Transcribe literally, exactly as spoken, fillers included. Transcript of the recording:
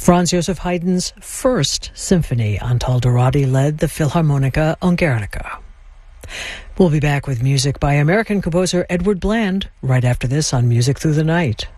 Franz Joseph Haydn's first symphony. Antal-Dorati led the Philharmonica Ungarnica. We'll be back with music by American composer Edward Bland right after this on Music Through the Night.